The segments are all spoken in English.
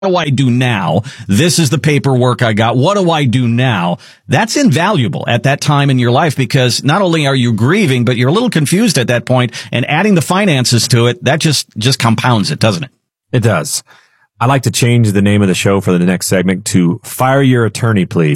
do I do now? This is the paperwork I got. What do I do now? That's invaluable at that time in your life, because not only are you grieving, but you're a little confused at that point, and adding the finances to it, that just compounds it, doesn't it? It does. I like to change the name of the show for the next segment to Fire Your Attorney, Please.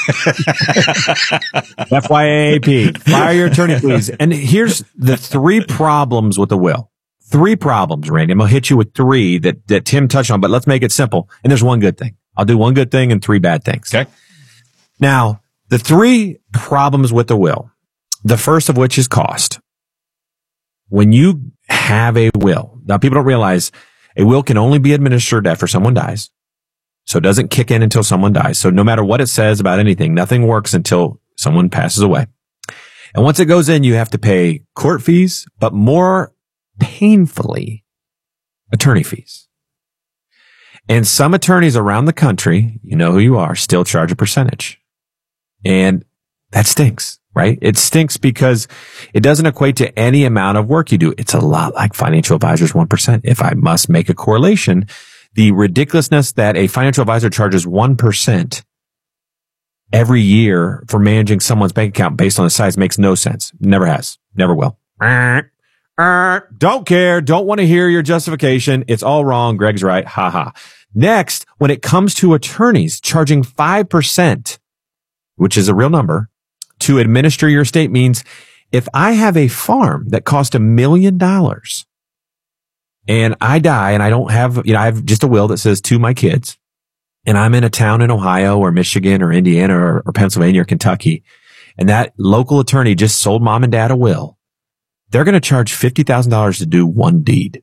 FYAAP. Fire Your Attorney, Please. And here's the 3 problems with the will. 3 problems, Randy. I'm going to hit you with 3 that Tim touched on, but let's make it simple. And there's one good thing. I'll do one good thing and 3 bad things. Okay. Now, the 3 problems with the will, the first of which is cost. When you have a will, now people don't realize a will can only be administered after someone dies. So it doesn't kick in until someone dies. So no matter what it says about anything, nothing works until someone passes away. And once it goes in, you have to pay court fees, but more painfully, attorney fees. And some attorneys around the country, you know who you are, still charge a percentage. And that stinks, right? It stinks because it doesn't equate to any amount of work you do. It's a lot like financial advisors 1%. If I must make a correlation, the ridiculousness that a financial advisor charges 1% every year for managing someone's bank account based on the size makes no sense. Never has. Never will. Don't care. Don't want to hear your justification. It's all wrong. Greg's right. Ha ha. Next, when it comes to attorneys charging 5%, which is a real number, to administer your estate means if I have a farm that cost $1 million and I die and I don't have, I have just a will that says to my kids, and I'm in a town in Ohio or Michigan or Indiana or Pennsylvania or Kentucky, and that local attorney just sold mom and dad a will, they're going to charge $50,000 to do one deed.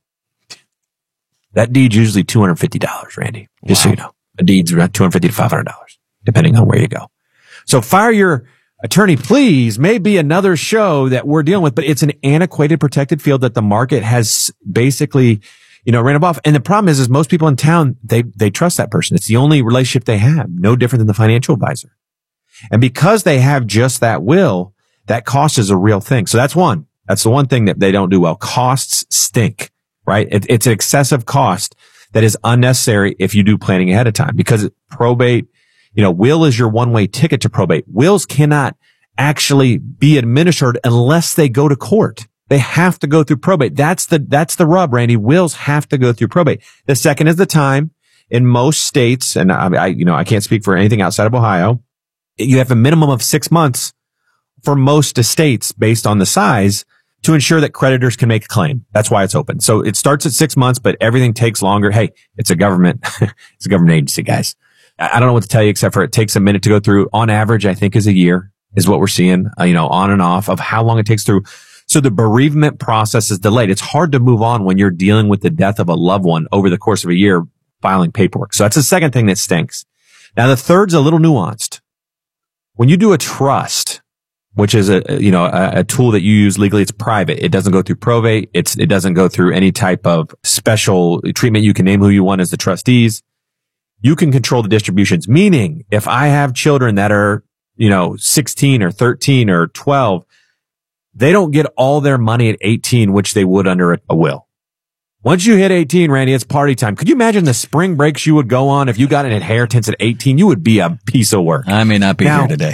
That deed's usually $250, Randy. Just so you know. A deed's around $250 to $500, depending on where you go. So Fire Your Attorney, Please may be another show that we're dealing with, but it's an antiquated, protected field that the market has basically, ran off. And the problem is most people in town, they trust that person. It's the only relationship they have, no different than the financial advisor. And because they have just that will, that cost is a real thing. So that's one. That's the one thing that they don't do well. Costs stink, right? It's an excessive cost that is unnecessary if you do planning ahead of time, because probate, will is your one-way ticket to probate. Wills cannot actually be administered unless they go to court. They have to go through probate. That's the rub, Randy. Wills have to go through probate. The second is the time. In most states, and I can't speak for anything outside of Ohio, you have a minimum of 6 months for most estates based on the size to ensure that creditors can make a claim. That's why it's open. So it starts at 6 months, but everything takes longer. Hey, it's a government, it's a government agency, guys. I don't know what to tell you except for it takes a minute to go through. On average, I think is a year is what we're seeing, on and off of how long it takes through. So the bereavement process is delayed. It's hard to move on when you're dealing with the death of a loved one over the course of a year filing paperwork. So that's the second thing that stinks. Now, the third's a little nuanced. When you do a trust, which is a tool that you use legally, it's private. It doesn't go through probate. It doesn't go through any type of special treatment. You can name who you want as the trustees. You can control the distributions. Meaning, if I have children that are, 16 or 13 or 12, they don't get all their money at 18, which they would under a will. Once you hit 18, Randy, it's party time. Could you imagine the spring breaks you would go on if you got an inheritance at 18? You would be a piece of work. I may not be here today.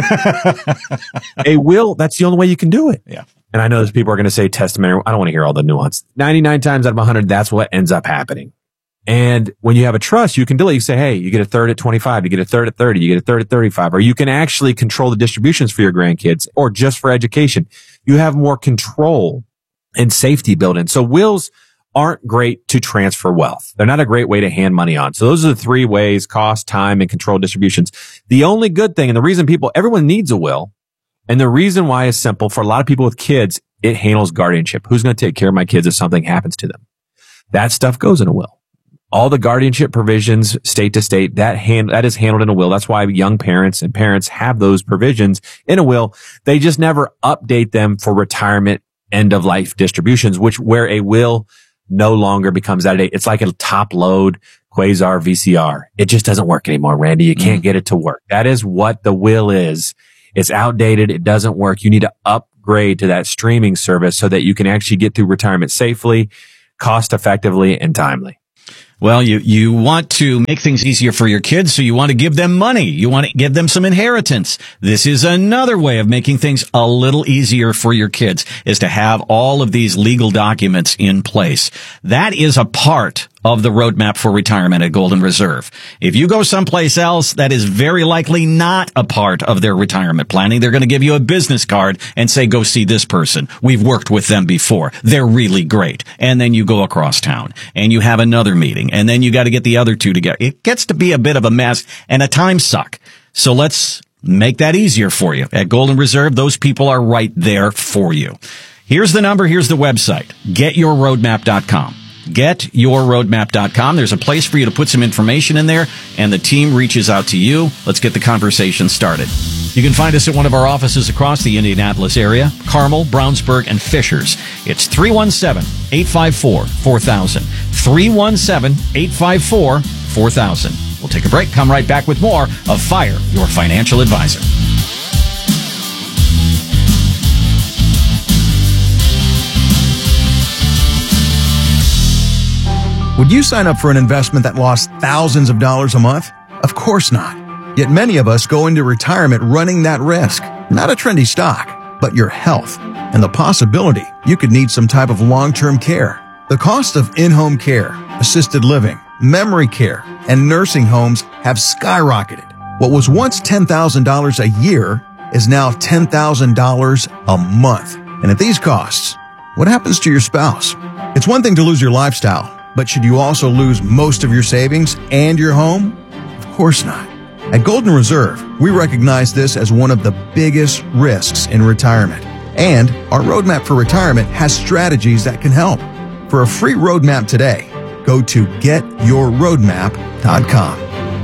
A will, that's the only way you can do it. Yeah. And I know there's people are going to say testamentary. I don't want to hear all the nuance. 99 times out of 100, that's what ends up happening. And when you have a trust, you can delay. You say, hey, you get a third at 25, you get a third at 30, you get a third at 35, or you can actually control the distributions for your grandkids or just for education. You have more control and safety built in. So wills aren't great to transfer wealth. They're not a great way to hand money on. So those are the 3 ways: cost, time, and control distributions. The only good thing, and the reason everyone needs a will, and the reason why is simple. For a lot of people with kids, it handles guardianship. Who's going to take care of my kids if something happens to them? That stuff goes in a will. All the guardianship provisions, state to state, that is handled in a will. That's why young parents and parents have those provisions in a will. They just never update them for retirement, end of life distributions, where a will no longer becomes out of date. It's like a top load Quasar VCR. It just doesn't work anymore, Randy. You can't get it to work. That is what the will is. It's outdated. It doesn't work. You need to upgrade to that streaming service so that you can actually get through retirement safely, cost effectively, and timely. Well, you want to make things easier for your kids, so you want to give them money. You want to give them some inheritance. This is another way of making things a little easier for your kids, is to have all of these legal documents in place. That is a part of the roadmap for retirement at Golden Reserve. If you go someplace else, that is very likely not a part of their retirement planning. They're going to give you a business card and say, go see this person. We've worked with them before. They're really great. And then you go across town and you have another meeting, and then you got to get the other two together. It gets to be a bit of a mess and a time suck. So let's make that easier for you. At Golden Reserve, those people are right there for you. Here's the number. Here's the website. GetYourRoadmap.com. GetYourRoadmap.com. There's a place for you to put some information in there, and the team reaches out to you. Let's get the conversation started. You can find us at one of our offices across the Indianapolis area, Carmel, Brownsburg, and Fishers. It's 317-854-4000. 317-854-4000. We'll take a break, come right back with more of Fire Your Financial Advisor. Would you sign up for an investment that lost thousands of dollars a month? Of course not. Yet many of us go into retirement running that risk. Not a trendy stock, but your health and the possibility you could need some type of long-term care. The cost of in-home care, assisted living, memory care, and nursing homes have skyrocketed. What was once $10,000 a year is now $10,000 a month. And at these costs, what happens to your spouse? It's one thing to lose your lifestyle, but should you also lose most of your savings and your home? Of course not. At Golden Reserve, we recognize this as one of the biggest risks in retirement. And our roadmap for retirement has strategies that can help. For a free roadmap today, go to GetYourRoadmap.com.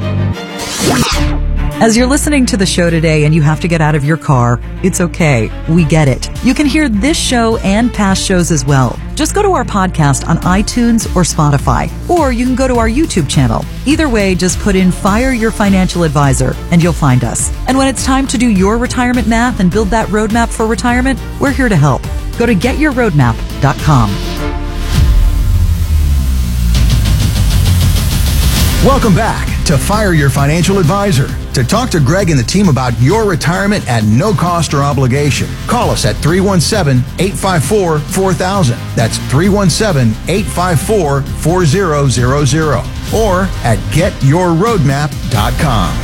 As you're listening to the show today and you have to get out of your car, it's okay. We get it. You can hear this show and past shows as well. Just go to our podcast on iTunes or Spotify, or you can go to our YouTube channel. Either way, just put in Fire Your Financial Advisor and you'll find us. And when it's time to do your retirement math and build that roadmap for retirement, we're here to help. Go to GetYourRoadmap.com. Welcome back to Fire Your Financial Advisor. To talk to Greg and the team about your retirement at no cost or obligation, call us at 317-854-4000. That's 317-854-4000. Or at GetYourRoadmap.com.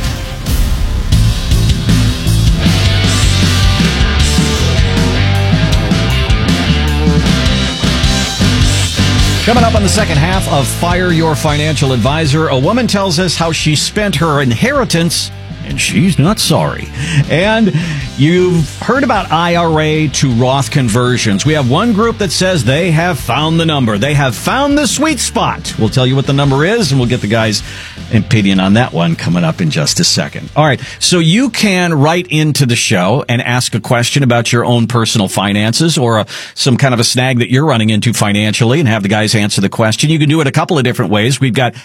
Coming up on the second half of Fire Your Financial Advisor, a woman tells us how she spent her inheritance, and she's not sorry. And you've heard about IRA to Roth conversions. We have one group that says they have found the number. They have found the sweet spot. We'll tell you what the number is, and we'll get the guy's opinion on that one coming up in just a second. All right, so you can write into the show and ask a question about your own personal finances or some kind of a snag that you're running into financially and have the guys answer the question. You can do it a couple of different ways. We've got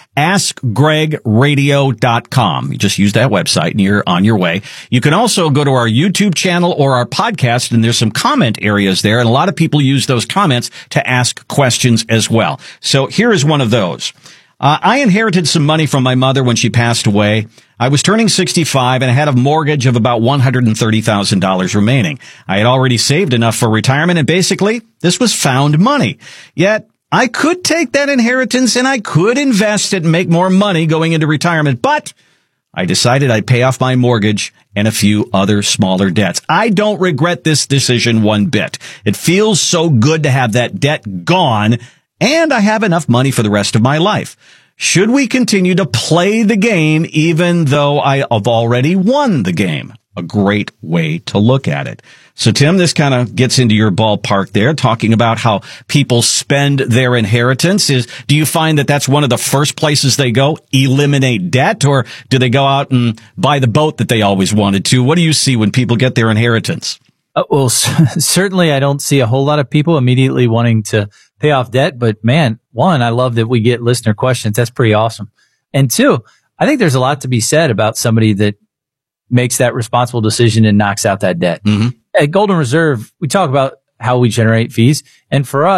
AskGregRadio.com. You just use that website and you're on your way. You can also go to our YouTube channel or our podcast, and there's some comment areas there, and a lot of people use those comments to ask questions as well. So here is one of those. I inherited some money from my mother when she passed away. I was turning 65 and I had a mortgage of about $130,000 remaining. I had already saved enough for retirement, and basically this was found money. Yet I could take that inheritance and I could invest it and make more money going into retirement, but I decided I'd pay off my mortgage and a few other smaller debts. I don't regret this decision one bit. It feels so good to have that debt gone, and I have enough money for the rest of my life. Should we continue to play the game even though I have already won the game? A great way to look at it. So, Tim, this kind of gets into your ballpark there, talking about how people spend their inheritance. Do you find that that's one of the first places they go, eliminate debt, or do they go out and buy the boat that they always wanted to? What do you see when people get their inheritance? Well, certainly I don't see a whole lot of people immediately wanting to pay off debt. But man, one, I love that we get listener questions. That's pretty awesome. And two, I think there's a lot to be said about somebody that makes that responsible decision and knocks out that debt. Mm-hmm. At Golden Reserve, we talk about how we generate fees. And for us,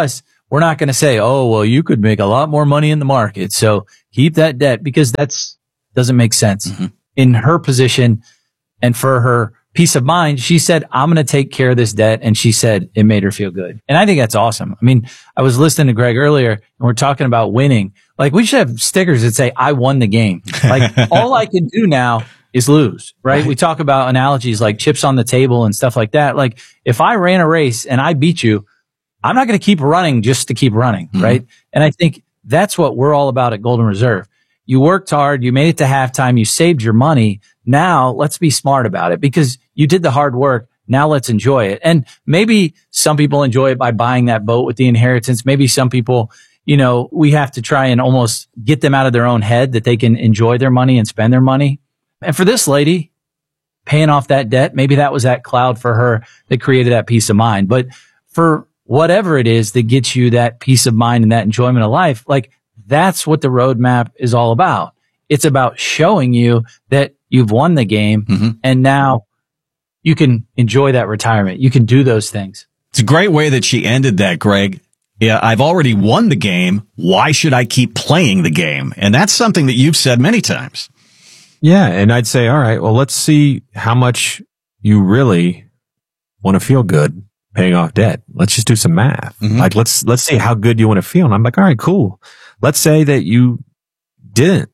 we're not going to say, oh, well, you could make a lot more money in the market, so keep that debt, because doesn't make sense. Mm-hmm. In her position and for her peace of mind, she said, I'm going to take care of this debt. And she said it made her feel good. And I think that's awesome. I mean, I was listening to Greg earlier and we're talking about winning. Like, we should have stickers that say, I won the game. Like, all I can do now is lose, right? We talk about analogies like chips on the table and stuff like that. Like, if I ran a race and I beat you, I'm not going to keep running just to keep running, mm-hmm. right? And I think that's what we're all about at Golden Reserve. You worked hard. You made it to halftime. You saved your money. Now let's be smart about it, because you did the hard work. Now let's enjoy it. And maybe some people enjoy it by buying that boat with the inheritance. Maybe some people, we have to try and almost get them out of their own head that they can enjoy their money and spend their money. And for this lady, paying off that debt, maybe that was that cloud for her that created that peace of mind. But for whatever it is that gets you that peace of mind and that enjoyment of life, like, that's what the roadmap is all about. It's about showing you that you've won the game, mm-hmm. and now you can enjoy that retirement. You can do those things. It's a great way that she ended that, Greg. Yeah, I've already won the game. Why should I keep playing the game? And that's something that you've said many times. Yeah, and I'd say, all right, well, let's see how much you really want to feel good paying off debt. Let's just do some math. Mm-hmm. Like, let's see how good you want to feel. And I'm like, all right, cool. Let's say that you didn't,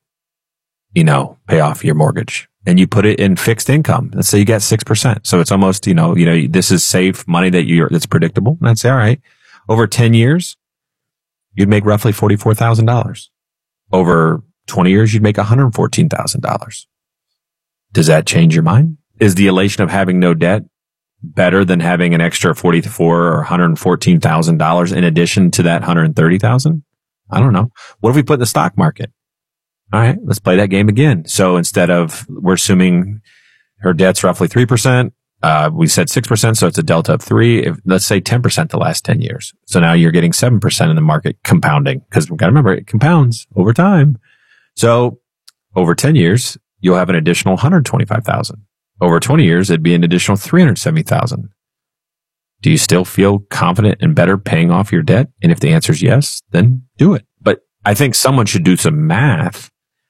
pay off your mortgage and you put it in fixed income. Let's say you got 6%. So it's almost, this is safe money that's predictable. And I'd say, all right, over 10 years, you'd make roughly $44,000. Over 20 years, you'd make $114,000. Does that change your mind? Is the elation of having no debt better than having an extra $44,000 or $114,000 in addition to that $130,000? I don't know. What if we put in the stock market? All right, let's play that game again. So instead of, we're assuming her debt's roughly 3%, we said 6%, so it's a delta of 3. Let's say 10% the last 10 years. So now you're getting 7% in the market compounding, because we've got to remember, it compounds over time. So over 10 years, you'll have an additional $125,000. Over 20 years, it'd be an additional $370,000. Do you still feel confident and better paying off your debt? And if the answer is yes, then do it. But I think someone should do some math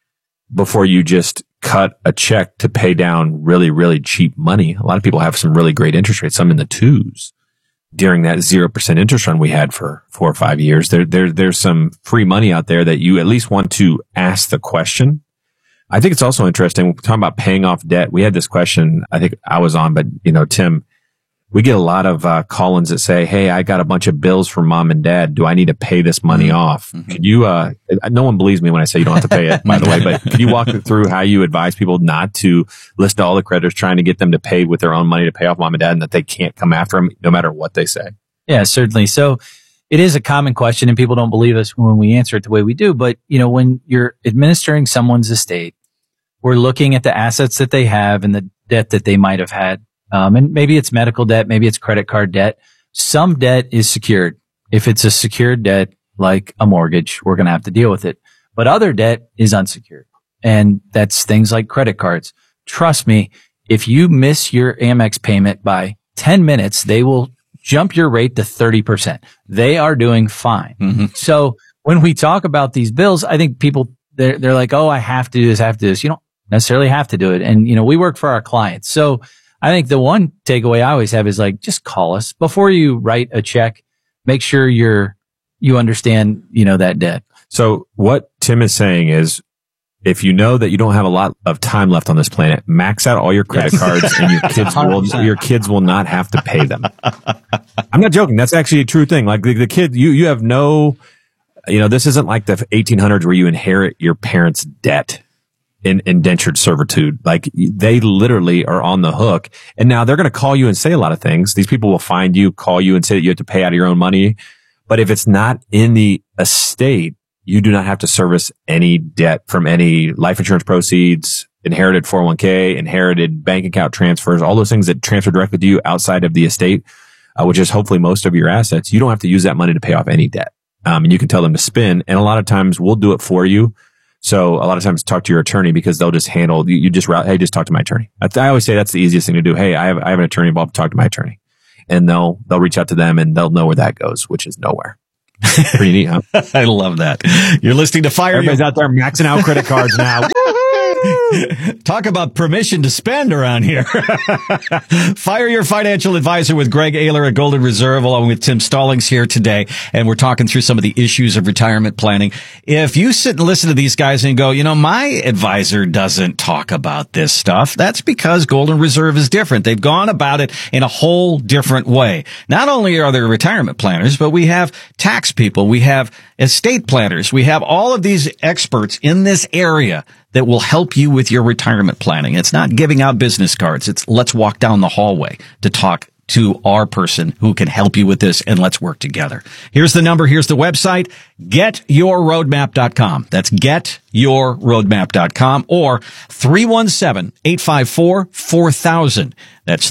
before you just cut a check to pay down really, really cheap money. A lot of people have some really great interest rates, some in the 2s. During that 0% interest run we had for 4 or 5 years, there's some free money out there that you at least want to ask the question. I think it's also interesting, we're talking about paying off debt. We had this question, I think I was on, but Tim, we get a lot of call-ins that say, hey, I got a bunch of bills from mom and dad. Do I need to pay this money off? Mm-hmm. Could you, no one believes me when I say you don't have to pay it, by the way, but could you walk through how you advise people not to list all the creditors, trying to get them to pay with their own money to pay off mom and dad, and that they can't come after them no matter what they say? Yeah, certainly. So it is a common question and people don't believe us when we answer it the way we do. But, when you're administering someone's estate, we're looking at the assets that they have and the debt that they might have had. And maybe it's medical debt, maybe it's credit card debt. Some debt is secured. If it's a secured debt, like a mortgage, we're going to have to deal with it. But other debt is unsecured. And that's things like credit cards. Trust me, if you miss your Amex payment by 10 minutes, they will jump your rate to 30%. They are doing fine. Mm-hmm. So when we talk about these bills, I think people, they're like, oh, I have to do this, I have to do this. You don't necessarily have to do it. And, we work for our clients. So I think the one takeaway I always have is like, just call us before you write a check. Make sure you understand, that debt. So what Tim is saying is, if you know that you don't have a lot of time left on this planet, max out all your credit cards and your kids will not have to pay them. I'm not joking. That's actually a true thing. Like the kid, you have no, this isn't like the 1800s where you inherit your parents' debt in indentured servitude. Like, they literally are on the hook. And now they're going to call you and say a lot of things. These people will find you, call you and say that you have to pay out of your own money. But if it's not in the estate, you do not have to service any debt from any life insurance proceeds, inherited 401k, inherited bank account transfers, all those things that transfer directly to you outside of the estate, which is hopefully most of your assets. You don't have to use that money to pay off any debt. And you can tell them to spend. And a lot of times we'll do it for you. So a lot of times talk to your attorney, because they'll just handle, you just route, hey, just talk to my attorney. I always say that's the easiest thing to do. Hey, I have an attorney involved, talk to my attorney. And they'll reach out to them and they'll know where that goes, which is nowhere. Pretty neat, huh? I love that. You're listening to Fire. Everybody's out there maxing out credit cards now. Talk about permission to spend around here. Fire Your Financial Advisor with Greg Ayler at Golden Reserve, along with Tim Stallings here today. And we're talking through some of the issues of retirement planning. If you sit and listen to these guys and go, you know, my advisor doesn't talk about this stuff, that's because Golden Reserve is different. They've gone about it in a whole different way. Not only are there retirement planners, but we have tax people. We have estate planners. We have all of these experts in this area that will help you with your retirement planning. It's not giving out business cards. It's let's walk down the hallway to talk to our person who can help you with this, and let's work together. Here's the number. Here's the website, getyourroadmap.com. That's getyourroadmap.com, or 317-854-4000. That's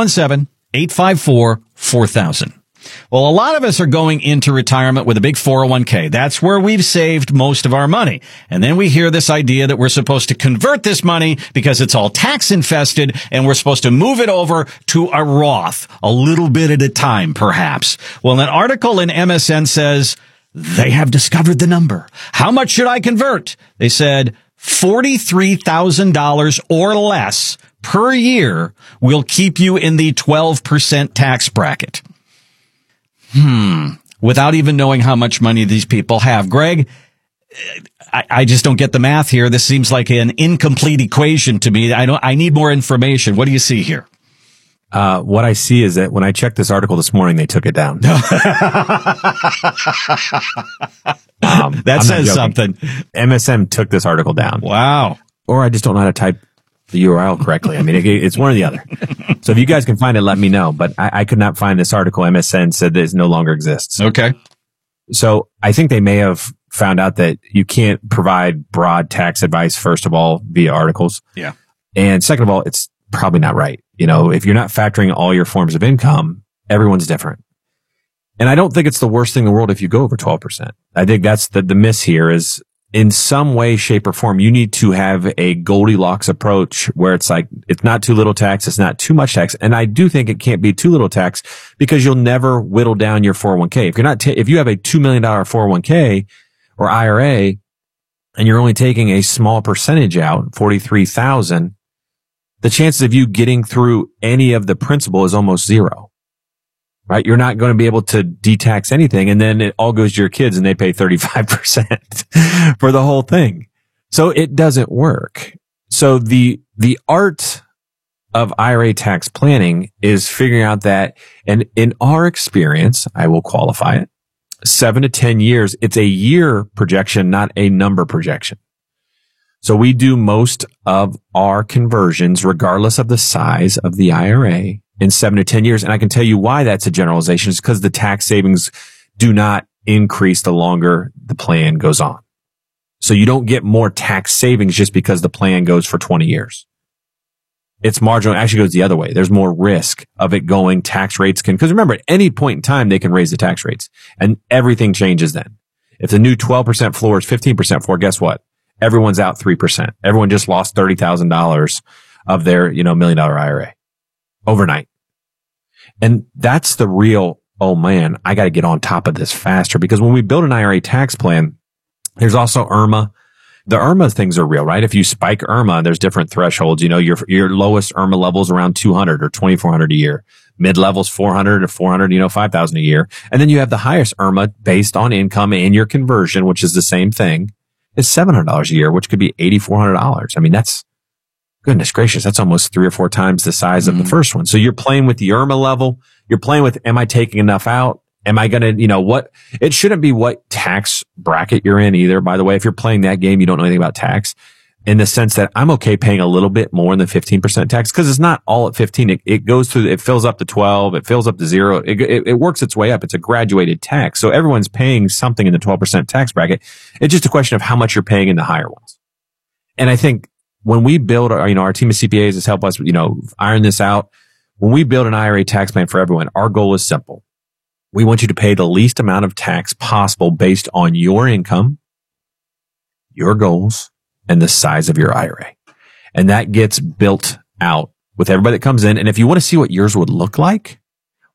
317-854-4000. Well, a lot of us are going into retirement with a big 401k. That's where we've saved most of our money. And then we hear this idea that we're supposed to convert this money because it's all tax infested, and we're supposed to move it over to a Roth, a little bit at a time, perhaps. Well, an article in MSN says they have discovered the number. How much should I convert? They said $43,000 or less per year will keep you in the 12% tax bracket. Without even knowing how much money these people have. Greg, I just don't get the math here. This seems like an incomplete equation to me. I need more information. What do you see here? What I see is that when I checked this article this morning, they took it down. That says something. MSM took this article down. Wow. Or I just don't know how to type the URL correctly. I mean, it's one or the other. So if you guys can find it, let me know. But I could not find this article. MSN said that it no longer exists. Okay. So I think they may have found out that you can't provide broad tax advice, first of all, via articles. Yeah. And second of all, it's probably not right. You know, if you're not factoring all your forms of income, everyone's different. And I don't think it's the worst thing in the world if you go over 12%. I think that's the miss here is, in some way, shape, or form, you need to have a Goldilocks approach where it's like, it's not too little tax, it's not too much tax. And I do think it can't be too little tax because you'll never whittle down your 401k. If you're not, if you have a $2 million 401k or IRA and you're only taking a small percentage out, 43,000, the chances of you getting through any of the principal is almost zero. Right? You're not going to be able to detax anything. And then it all goes to your kids and they pay 35% for the whole thing. So it doesn't work. So the art of IRA tax planning is figuring out that, and in our experience, I will qualify it, 7 to 10 years, it's a year projection, not a number projection. So we do most of our conversions regardless of the size of the IRA in 7 to 10 years. And I can tell you why that's a generalization. It's because the tax savings do not increase the longer the plan goes on. So you don't get more tax savings just because the plan goes for 20 years. It's marginal. It actually goes the other way. There's more risk of it going. Tax rates can, because remember, at any point in time, they can raise the tax rates and everything changes then. If the new 12% floor is 15% floor, guess what? Everyone's out 3%. Everyone just lost $30,000 of their, $1 million IRA. Overnight. And that's the real, oh man, I got to get on top of this faster, because when we build an IRA tax plan, there's also IRMA. The IRMA things are real, right? If you spike IRMA, there's different thresholds. Your lowest IRMA level is around 200 or 2,400 a year. Mid levels 400 or 400, 5,000 a year. And then you have the highest IRMA based on income and your conversion, which is the same thing, is $700 a year, which could be $8,400. I mean, that's, goodness gracious, that's almost 3 or 4 times the size of the first one. So you're playing with the IRMA level. You're playing with, am I taking enough out? Am I going to, what? It shouldn't be what tax bracket you're in either. By the way, if you're playing that game, you don't know anything about tax, in the sense that I'm okay paying a little bit more than 15% tax, because it's not all at 15. It goes through, it fills up to 12. It fills up to 0. It works its way up. It's a graduated tax. So everyone's paying something in the 12% tax bracket. It's just a question of how much you're paying in the higher ones. And I think, when we build our team of CPAs has helped us, iron this out. When we build an IRA tax plan for everyone, our goal is simple. We want you to pay the least amount of tax possible based on your income, your goals, and the size of your IRA. And that gets built out with everybody that comes in. And if you want to see what yours would look like,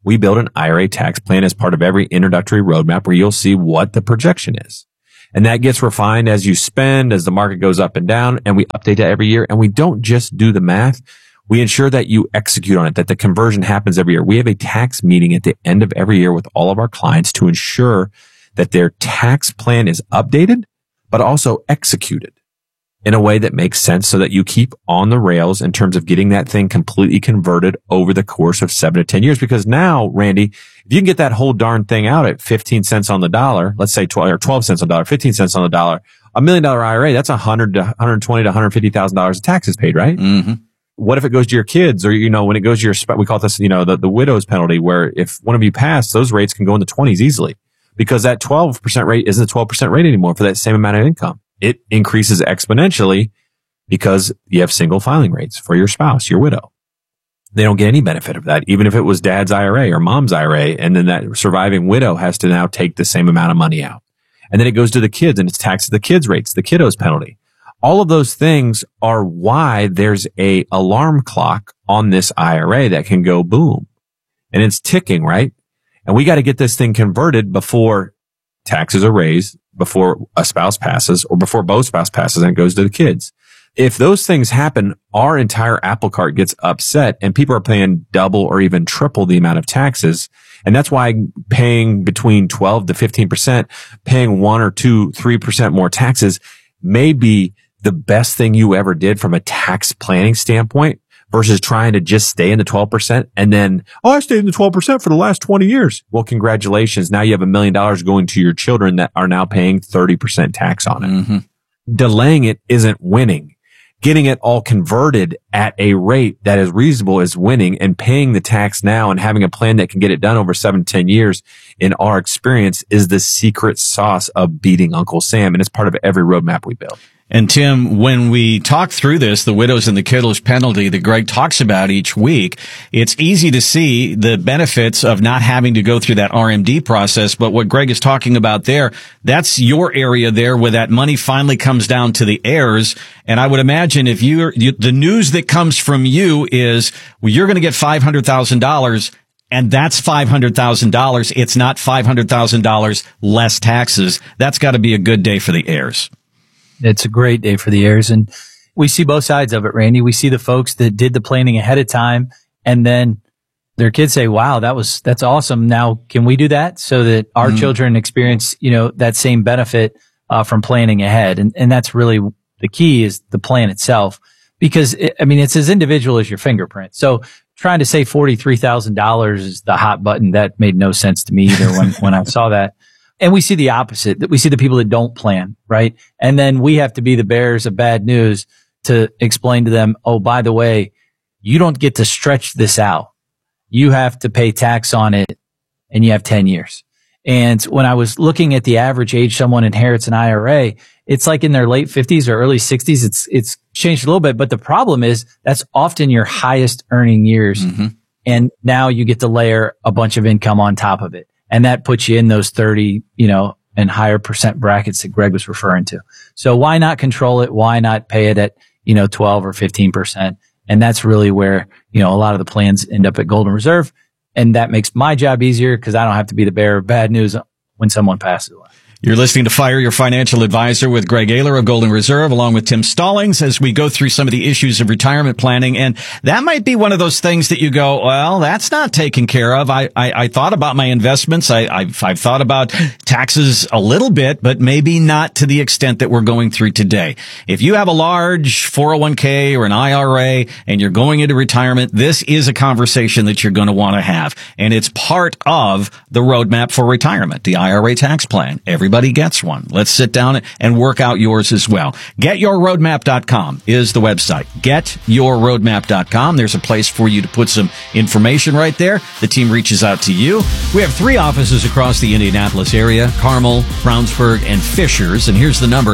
we build an IRA tax plan as part of every introductory roadmap where you'll see what the projection is. And that gets refined as you spend, as the market goes up and down, and we update that every year. And we don't just do the math. We ensure that you execute on it, that the conversion happens every year. We have a tax meeting at the end of every year with all of our clients to ensure that their tax plan is updated, but also executed in a way that makes sense so that you keep on the rails in terms of getting that thing completely converted over the course of 7 to 10 years. Because now, Randy, if you can get that whole darn thing out at 15 cents on the dollar, let's say 12 cents on the dollar, 15 cents on the dollar, $1 million IRA, that's $100 to $120 to $150,000 of taxes paid, right? Mm-hmm. What if it goes to your kids, or, when it goes to your, we call this, the widow's penalty, where if one of you pass, those rates can go in the 20s easily, because that 12% rate isn't a 12% rate anymore for that same amount of income. It increases exponentially because you have single filing rates for your spouse, your widow. They don't get any benefit of that, even if it was dad's IRA or mom's IRA. And then that surviving widow has to now take the same amount of money out. And then it goes to the kids and it's taxed at the kids' rates, the kiddos penalty. All of those things are why there's a alarm clock on this IRA that can go boom. And it's ticking, right? And we got to get this thing converted before taxes are raised, before a spouse passes, or before both spouse passes and it goes to the kids. If those things happen, our entire apple cart gets upset and people are paying double or even triple the amount of taxes. And that's why paying between 12 to 15%, paying 1 or 2, 3% more taxes may be the best thing you ever did from a tax planning standpoint versus trying to just stay in the 12% and then, I stayed in the 12% for the last 20 years. Well, congratulations. Now you have $1 million going to your children that are now paying 30% tax on it. Mm-hmm. Delaying it isn't winning. Getting it all converted at a rate that is reasonable is winning, and paying the tax now and having a plan that can get it done over 7 to 10 years, in our experience, is the secret sauce of beating Uncle Sam. And it's part of every roadmap we build. And Tim, when we talk through this, the widows and the kiddos penalty that Greg talks about each week, it's easy to see the benefits of not having to go through that RMD process. But what Greg is talking about there, that's your area there where that money finally comes down to the heirs. And I would imagine if the news that comes from you is, well, you're going to get $500,000. And that's $500,000. It's not $500,000 less taxes. That's got to be a good day for the heirs. It's a great day for the heirs. And we see both sides of it, Randy. We see the folks that did the planning ahead of time, and then their kids say, wow, that's awesome. Now, can we do that so that our children experience, that same benefit from planning ahead? And that's really the key, is the plan itself, because it's as individual as your fingerprint. So trying to say $43,000 is the hot button, that made no sense to me either when I saw that. And we see the opposite, that we see the people that don't plan, right? And then we have to be the bearers of bad news to explain to them, oh, by the way, you don't get to stretch this out. You have to pay tax on it, and you have 10 years. And when I was looking at the average age someone inherits an IRA, it's like in their late 50s or early 60s. It's changed a little bit, but the problem is that's often your highest earning years. Mm-hmm. And now you get to layer a bunch of income on top of it. And that puts you in those 30, and higher percent brackets that Greg was referring to. So why not control it? Why not pay it at, 12 or 15%? And that's really where, a lot of the plans end up at Golden Reserve. And that makes my job easier because I don't have to be the bearer of bad news when someone passes away. You're listening to Fire Your Financial Advisor with Greg Ayler of Golden Reserve, along with Tim Stallings, as we go through some of the issues of retirement planning. And that might be one of those things that you go, well, that's not taken care of. I thought about my investments. I've thought about taxes a little bit, but maybe not to the extent that we're going through today. If you have a large 401k or an IRA and you're going into retirement, this is a conversation that you're going to want to have. And it's part of the roadmap for retirement, the IRA tax plan. Everybody gets one. Let's sit down and work out yours as well. GetYourRoadmap.com is the website. GetYourRoadmap.com. There's a place for you to put some information right there. The team reaches out to you. We have 3 offices across the Indianapolis area: Carmel, Brownsburg, and Fishers. And here's the number: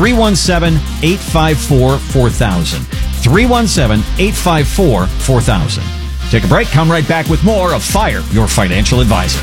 317-854-4000. 317-854-4000. Take a break. Come right back with more of Fire Your Financial Advisor.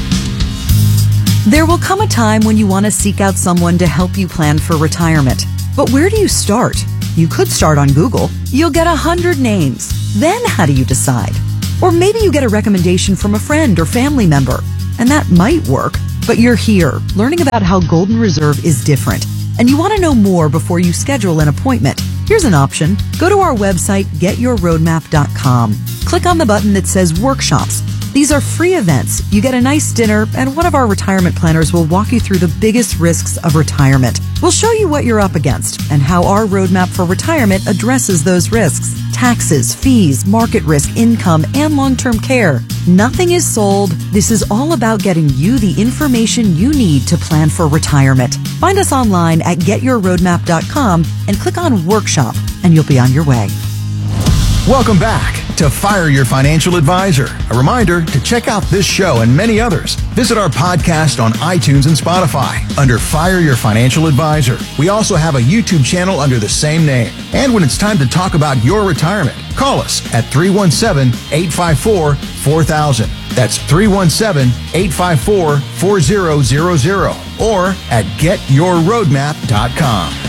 There will come a time when you want to seek out someone to help you plan for retirement. But where do you start? You could start on Google. You'll get 100 names. Then how do you decide? Or maybe you get a recommendation from a friend or family member, and that might work. But you're here, learning about how Golden Reserve is different, and you want to know more before you schedule an appointment. Here's an option. Go to our website, getyourroadmap.com. Click on the button that says Workshops. These are free events. You get a nice dinner, and one of our retirement planners will walk you through the biggest risks of retirement. We'll show you what you're up against and how our roadmap for retirement addresses those risks. Taxes, fees, market risk, income, and long-term care. Nothing is sold. This is all about getting you the information you need to plan for retirement. Find us online at getyourroadmap.com and click on Workshop, and you'll be on your way. Welcome back to Fire Your Financial Advisor. A reminder to check out this show and many others. Visit our podcast on iTunes and Spotify under Fire Your Financial Advisor. We also have a YouTube channel under the same name. And when it's time to talk about your retirement, call us at 317-854-4000. That's 317-854-4000 or at getyourroadmap.com.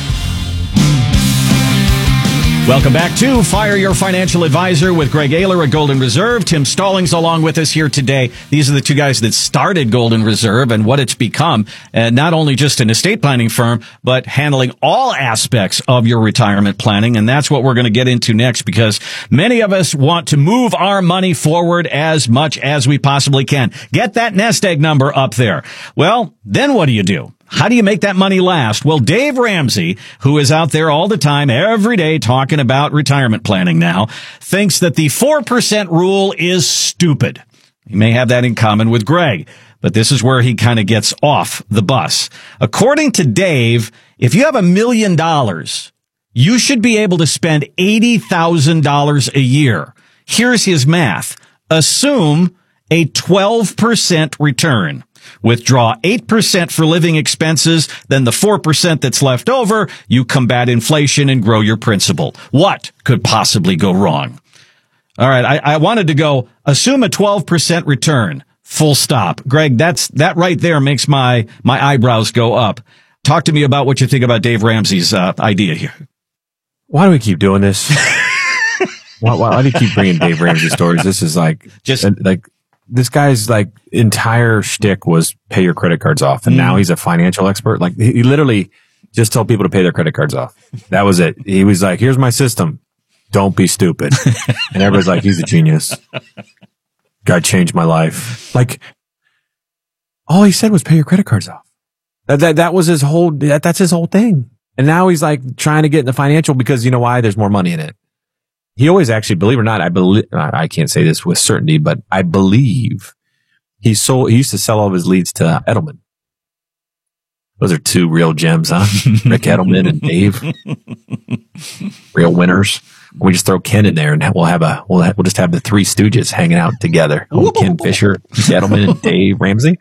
Welcome back to Fire Your Financial Advisor with Greg Ayler at Golden Reserve. Tim Stallings along with us here today. These are the two guys that started Golden Reserve and what it's become. And not only just an estate planning firm, but handling all aspects of your retirement planning. And that's what we're going to get into next, because many of us want to move our money forward as much as we possibly can. Get that nest egg number up there. Well, then what do you do? How do you make that money last? Well, Dave Ramsey, who is out there all the time, every day, talking about retirement planning now, thinks that the 4% rule is stupid. He may have that in common with Greg, but this is where he kind of gets off the bus. According to Dave, if you have $1 million, you should be able to spend $80,000 a year. Here's his math. Assume a 12% return. Withdraw 8% for living expenses, then the 4% that's left over, you combat inflation and grow your principal. What could possibly go wrong? All right, I wanted to go, assume a 12% return, full stop. Greg, that right there makes my eyebrows go up. Talk to me about what you think about Dave Ramsey's idea here. Why do we keep doing this? why do you keep bringing Dave Ramsey stories? This is like this guy's entire shtick was pay your credit cards off. And now he's a financial expert. Like he literally just told people to pay their credit cards off. That was it. He was like, here's my system. Don't be stupid. And everybody's like, he's a genius. God changed my life. Like all he said was pay your credit cards off. That was his whole, that's his whole thing. And now he's like trying to get in the financial because you know why? There's more money in it. He always actually, believe it or not, I can't say this with certainty, but I believe he used to sell all of his leads to Edelman. Those are two real gems, huh? Rick Edelman and Dave. Real winners. We just throw Ken in there and we'll just have the three stooges hanging out together. Ken Fisher, Edelman, and Dave Ramsey.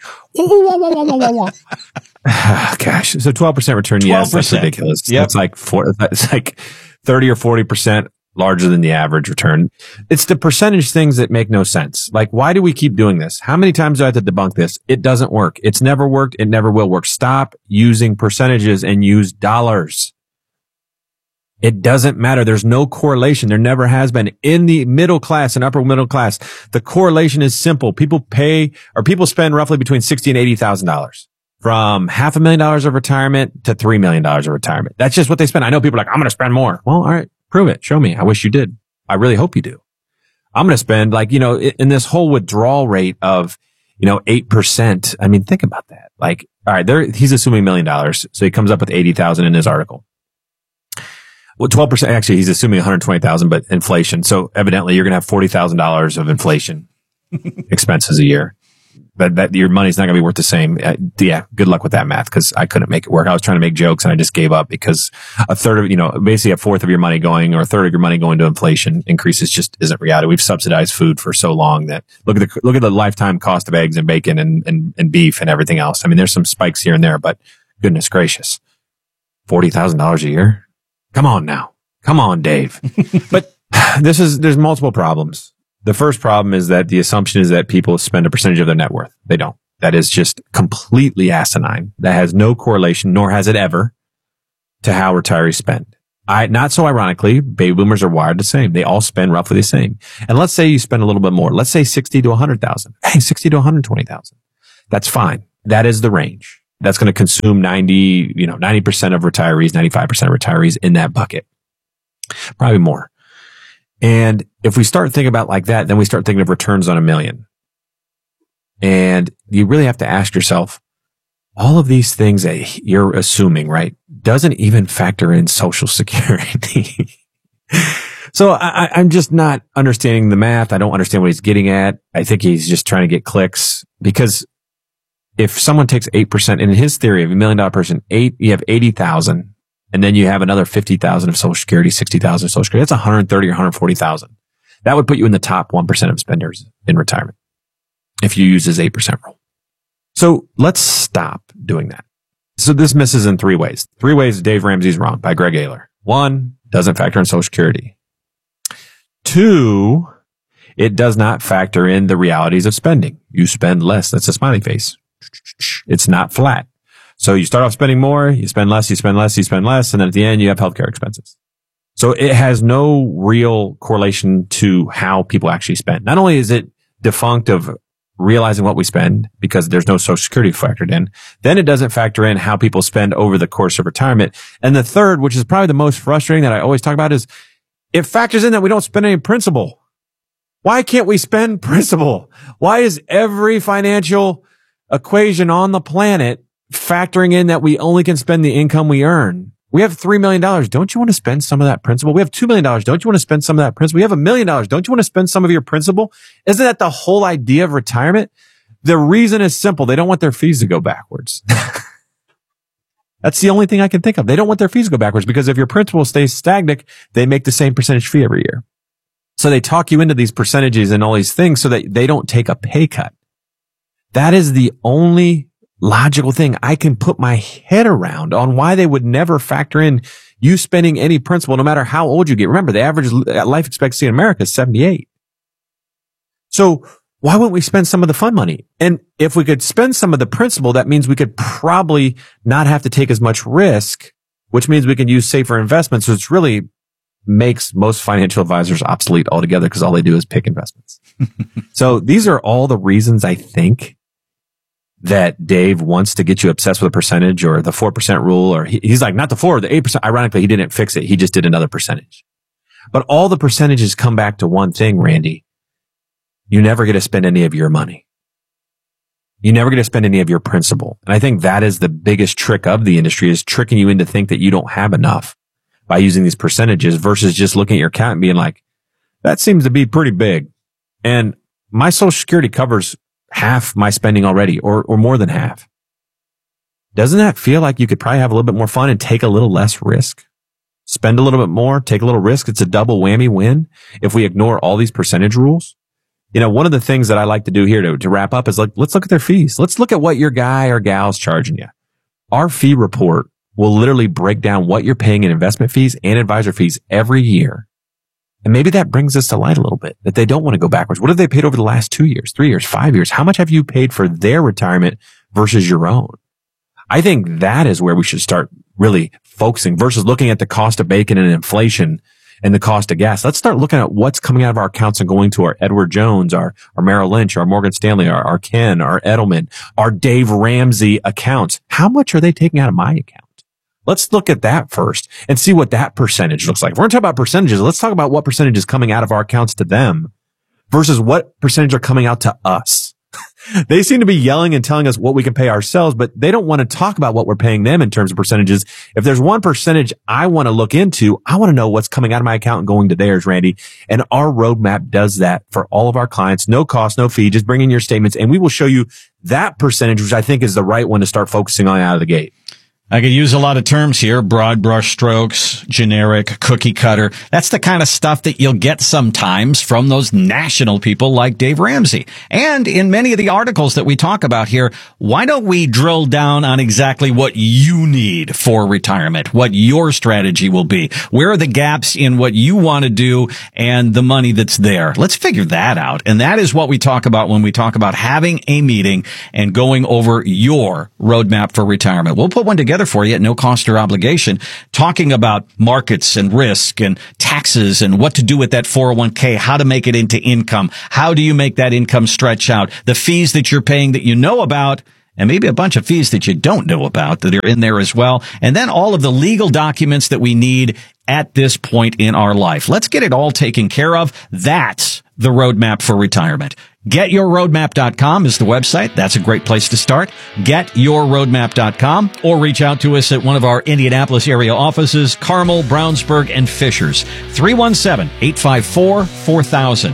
Gosh. So 12% return. 12%. Yes, that's ridiculous. Yep. It's like 30 or 40% larger than the average return. It's the percentage things that make no sense. Like, why do we keep doing this? How many times do I have to debunk this? It doesn't work. It's never worked. It never will work. Stop using percentages and use dollars. It doesn't matter. There's no correlation. There never has been. In the middle class and upper middle class, the correlation is simple. People spend roughly between $60,000 and $80,000 from $500,000 of retirement to $3 million of retirement. That's just what they spend. I know people are like, I'm going to spend more. Well, all right. Prove it. Show me. I wish you did. I really hope you do. I'm going to spend in this whole withdrawal rate of, 8%. I mean, think about that. Like, all right, he's assuming $1 million. So he comes up with 80,000 in his article. Well, 12%, actually, he's assuming 120,000, but inflation. So evidently you're going to have $40,000 of inflation expenses a year. That your money's not going to be worth the same. Yeah, good luck with that math because I couldn't make it work. I was trying to make jokes and I just gave up because a third of, basically a fourth of your money going or a third of your money going to inflation increases just isn't reality. We've subsidized food for so long that look at the lifetime cost of eggs and bacon and beef and everything else. I mean, there's some spikes here and there, but goodness gracious, $40,000 a year. Come on now. Come on, Dave. But there's multiple problems. The first problem is that the assumption is that people spend a percentage of their net worth. They don't. That is just completely asinine. That has no correlation, nor has it ever. to how retirees spend. Not so ironically, baby boomers are wired the same. They all spend roughly the same. And let's say you spend a little bit more. Let's say 60 to 100,000. Hey, 60 to 120,000. That's fine. That is the range. That's going to consume 90% of retirees, 95% of retirees in that bucket. Probably more. And if we start thinking about like that, then we start thinking of returns on $1 million. And you really have to ask yourself, all of these things that you're assuming, right, doesn't even factor in Social Security. So I'm just not understanding the math. I don't understand what he's getting at. I think he's just trying to get clicks, because if someone takes 8%, in his theory of $1 million person, you have 80,000, and then you have another 50,000 of Social Security, 60,000 of Social Security. That's 130 or 140,000. That would put you in the top 1% of spenders in retirement if you use his 8% rule. So let's stop doing that. So this misses in 3 ways. 3 ways Dave Ramsey's wrong by Greg Ayler. 1, doesn't factor in Social Security. 2, it does not factor in the realities of spending. You spend less. That's a smiley face. It's not flat. So you start off spending more, you spend less, you spend less, you spend less, and then at the end you have healthcare expenses. So it has no real correlation to how people actually spend. Not only is it defunct of realizing what we spend because there's no Social Security factored in, then it doesn't factor in how people spend over the course of retirement. And the third, which is probably the most frustrating that I always talk about, is it factors in that we don't spend any principal. Why can't we spend principal? Why is every financial equation on the planet factoring in that we only can spend the income we earn? We have $3 million. Don't you want to spend some of that principal? We have $2 million. Don't you want to spend some of that principal? We have $1 million. Don't you want to spend some of your principal? Isn't that the whole idea of retirement? The reason is simple. They don't want their fees to go backwards. That's the only thing I can think of. They don't want their fees to go backwards, because if your principal stays stagnant, they make the same percentage fee every year. So they talk you into these percentages and all these things so that they don't take a pay cut. That is the only logical thing I can put my head around on why they would never factor in you spending any principal, no matter how old you get. Remember, the average life expectancy in America is 78. So why wouldn't we spend some of the fun money? And if we could spend some of the principal, that means we could probably not have to take as much risk, which means we can use safer investments, which really makes most financial advisors obsolete altogether, because all they do is pick investments. So these are all the reasons I think that Dave wants to get you obsessed with a percentage or the 4% rule, or he's like, not the 4, the 8%. Ironically, he didn't fix it. He just did another percentage. But all the percentages come back to one thing, Randy. You never get to spend any of your money. You never get to spend any of your principal. And I think that is the biggest trick of the industry, is tricking you into think that you don't have enough by using these percentages versus just looking at your account and being like, that seems to be pretty big. And my Social Security covers half my spending already, or more than half. Doesn't that feel like you could probably have a little bit more fun and take a little less risk? Spend a little bit more, take a little risk. It's a double whammy win if we ignore all these percentage rules. You know, one of the things that I like to do here to wrap up is like, let's look at their fees. Let's look at what your guy or gal's charging you. Our fee report will literally break down what you're paying in investment fees and advisor fees every year. And maybe that brings us to light a little bit, that they don't want to go backwards. What have they paid over the last 2 years, 3 years, 5 years? How much have you paid for their retirement versus your own? I think that is where we should start really focusing versus looking at the cost of bacon and inflation and the cost of gas. Let's start looking at what's coming out of our accounts and going to our Edward Jones, our Merrill Lynch, our Morgan Stanley, our Ken, our Edelman, our Dave Ramsey accounts. How much are they taking out of my account? Let's look at that first and see what that percentage looks like. If we're going to talk about percentages, let's talk about what percentage is coming out of our accounts to them versus what percentage are coming out to us. They seem to be yelling and telling us what we can pay ourselves, but they don't want to talk about what we're paying them in terms of percentages. If there's one percentage I want to look into, I want to know what's coming out of my account and going to theirs, Randy. And our roadmap does that for all of our clients. No cost, no fee. Just bring in your statements and we will show you that percentage, which I think is the right one to start focusing on out of the gate. I could use a lot of terms here: broad brush strokes, generic, cookie cutter. That's the kind of stuff that you'll get sometimes from those national people like Dave Ramsey. And in many of the articles that we talk about here, why don't we drill down on exactly what you need for retirement, what your strategy will be? Where are the gaps in what you want to do and the money that's there? Let's figure that out. And that is what we talk about when we talk about having a meeting and going over your roadmap for retirement. We'll put one together together for you at no cost or obligation, talking about markets and risk and taxes and what to do with that 401k, how to make it into income. How do you make that income stretch out? The fees that you're paying that you know about, and maybe a bunch of fees that you don't know about that are in there as well. And then all of the legal documents that we need at this point in our life. Let's get it all taken care of. That's the roadmap for retirement. GetYourRoadmap.com is the website. That's a great place to start. GetYourRoadmap.com, or reach out to us at one of our Indianapolis area offices, Carmel, Brownsburg, and Fishers. 317-854-4000.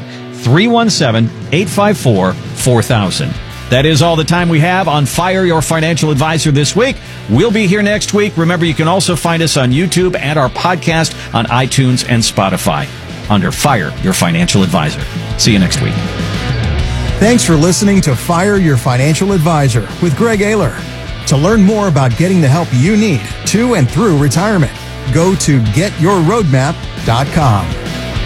317-854-4000. That is all the time we have on Fire Your Financial Advisor this week. We'll be here next week. Remember, you can also find us on YouTube and our podcast on iTunes and Spotify under Fire Your Financial Advisor. See you next week. Thanks for listening to Fire Your Financial Advisor with Greg Ayler. To learn more about getting the help you need to and through retirement, go to GetYourRoadmap.com.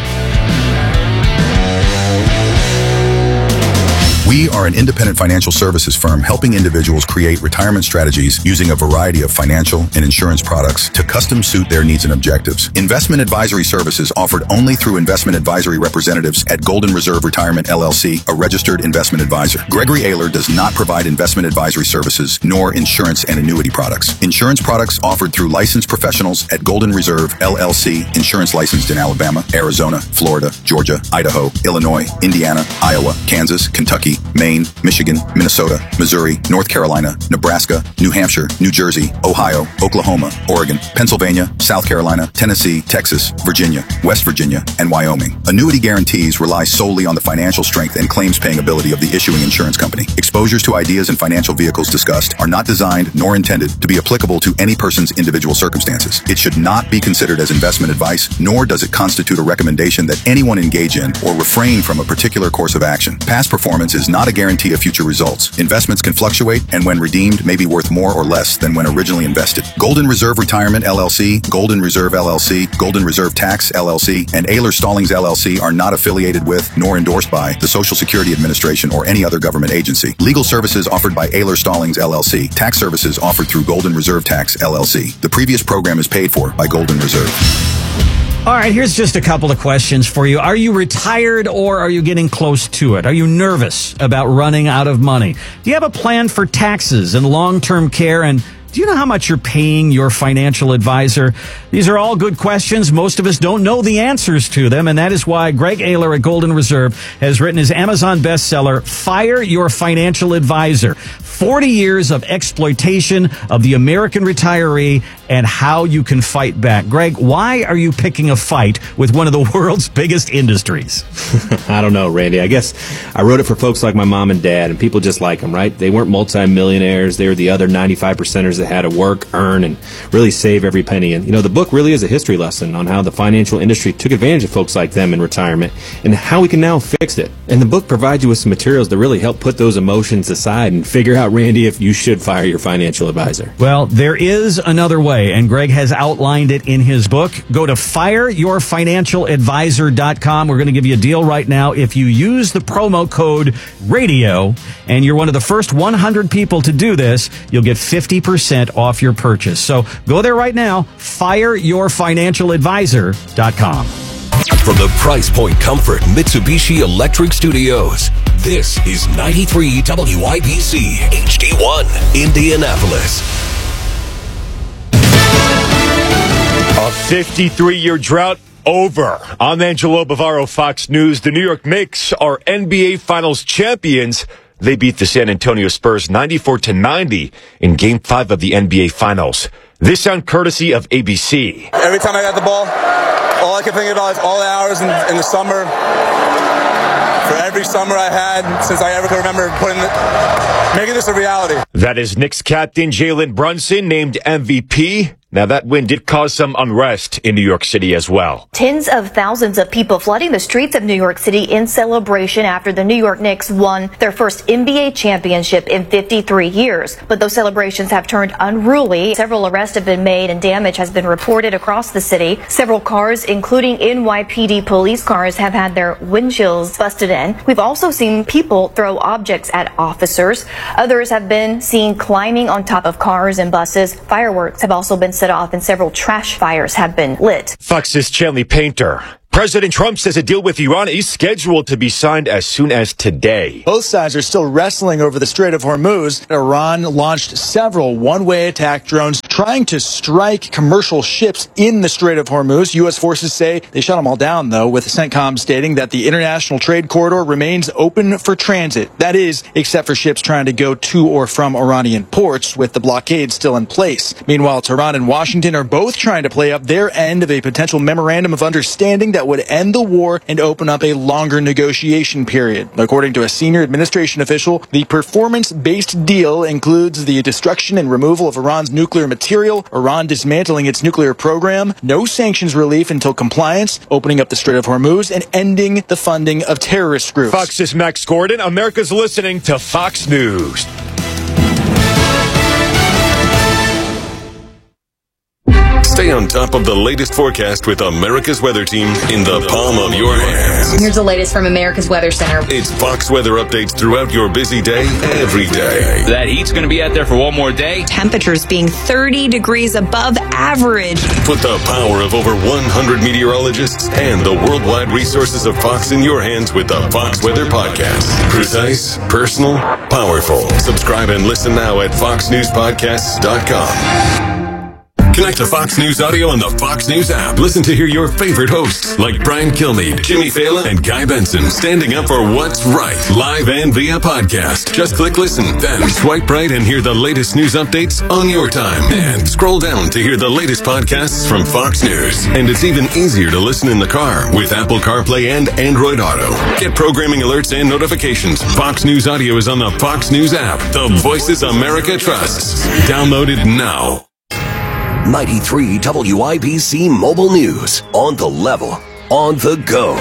We are an independent financial services firm helping individuals create retirement strategies using a variety of financial and insurance products to custom suit their needs and objectives. Investment advisory services offered only through investment advisory representatives at Golden Reserve Retirement LLC, a registered investment advisor. Gregory Ayler does not provide investment advisory services nor insurance and annuity products. Insurance products offered through licensed professionals at Golden Reserve LLC, insurance licensed in Alabama, Arizona, Florida, Georgia, Idaho, Illinois, Indiana, Iowa, Kansas, Kentucky, Maine, Michigan, Minnesota, Missouri, North Carolina, Nebraska, New Hampshire, New Jersey, Ohio, Oklahoma, Oregon, Pennsylvania, South Carolina, Tennessee, Texas, Virginia, West Virginia, and Wyoming. Annuity guarantees rely solely on the financial strength and claims-paying ability of the issuing insurance company. Exposures to ideas and financial vehicles discussed are not designed nor intended to be applicable to any person's individual circumstances. It should not be considered as investment advice, nor does it constitute a recommendation that anyone engage in or refrain from a particular course of action. Past performance is not a guarantee of future results. Investments can fluctuate and when redeemed may be worth more or less than when originally invested. Golden Reserve Retirement LLC, Golden Reserve LLC, Golden Reserve Tax LLC, and Ayler Stallings LLC are not affiliated with nor endorsed by the Social Security Administration or any other government agency. Legal services offered by Ayler Stallings LLC. Tax services offered through Golden Reserve Tax LLC. The previous program is paid for by Golden Reserve. All right, here's just a couple of questions for you. Are you retired or are you getting close to it? Are you nervous about running out of money? Do you have a plan for taxes and long-term care? And do you know how much you're paying your financial advisor? These are all good questions. Most of us don't know the answers to them, and that is why Greg Ayler at Golden Reserve has written his Amazon bestseller, Fire Your Financial Advisor. 40 years of exploitation of the American retiree and how you can fight back. Greg, why are you picking a fight with one of the world's biggest industries? I don't know, Randy. I guess I wrote it for folks like my mom and dad, and people just like them, right? They weren't multimillionaires. They were the other 95%ers that had to work, earn, and really save every penny. And, the book really is a history lesson on how the financial industry took advantage of folks like them in retirement and how we can now fix it. And the book provides you with some materials to really help put those emotions aside and figure out, Randy, if you should fire your financial advisor. Well, there is another way, and Greg has outlined it in his book. Go to fireyourfinancialadvisor.com. We're going to give you a deal right now. If you use the promo code RADIO, and you're one of the first 100 people to do this, you'll get 50% off your purchase. So go there right now, fireyourfinancialadvisor.com. From the Price Point Comfort Mitsubishi Electric Studios, this is 93 WIBC HD1, Indianapolis. A 53-year drought over. I'm Angelo Bavaro, Fox News. The New York Knicks are NBA Finals champions. They beat the San Antonio Spurs 94-90 in Game 5 of the NBA Finals. This sound courtesy of ABC. Every time I got the ball, all I can think about is all the hours in the summer. For every summer I had since I ever could remember making this a reality. That is Knicks captain Jalen Brunson named MVP. Now, that wind did cause some unrest in New York City as well. Tens of thousands of people flooding the streets of New York City in celebration after the New York Knicks won their first NBA championship in 53 years. But those celebrations have turned unruly. Several arrests have been made and damage has been reported across the city. Several cars, including NYPD police cars, have had their windshields busted in. We've also seen people throw objects at officers. Others have been seen climbing on top of cars and buses. Fireworks have also been set off and several trash fires have been lit. Fox's Chanley Painter. President Trump says a deal with Iran is scheduled to be signed as soon as today. Both sides are still wrestling over the Strait of Hormuz. Iran launched several one-way attack drones trying to strike commercial ships in the Strait of Hormuz. U.S. forces say they shot them all down, though, with CENTCOM stating that the international trade corridor remains open for transit. That is, except for ships trying to go to or from Iranian ports, with the blockade still in place. Meanwhile, Tehran and Washington are both trying to play up their end of a potential memorandum of understanding that would end the war and open up a longer negotiation period. According to a senior administration official, the performance-based deal includes the destruction and removal of Iran's nuclear material, Iran dismantling its nuclear program, no sanctions relief until compliance, opening up the Strait of Hormuz, and ending the funding of terrorist groups. Fox's Max Gordon. America's listening to Fox News. Stay on top of the latest forecast with America's Weather Team in the palm of your hands. Here's the latest from America's Weather Center. It's Fox weather updates throughout your busy day, every day. That heat's going to be out there for one more day. Temperatures being 30 degrees above average. Put the power of over 100 meteorologists and the worldwide resources of Fox in your hands with the Fox Weather Podcast. Precise, personal, powerful. Subscribe and listen now at foxnewspodcasts.com. Connect to Fox News Audio on the Fox News app. Listen to hear your favorite hosts like Brian Kilmeade, Jimmy Fallon, and Guy Benson standing up for what's right, live and via podcast. Just click listen, then swipe right and hear the latest news updates on your time. And scroll down to hear the latest podcasts from Fox News. And it's even easier to listen in the car with Apple CarPlay and Android Auto. Get programming alerts and notifications. Fox News Audio is on the Fox News app. The voices America trusts. Download it now. 93 WIBC Mobile News. On the level. On the go.